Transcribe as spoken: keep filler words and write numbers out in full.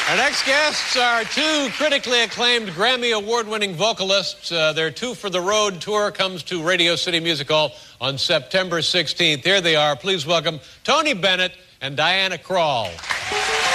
Our next guests are two critically acclaimed Grammy Award-winning vocalists. Uh, their Two for the Road tour comes to Radio City Music Hall on September sixteenth. Here they are. Please welcome Tony Bennett and Diana Krall.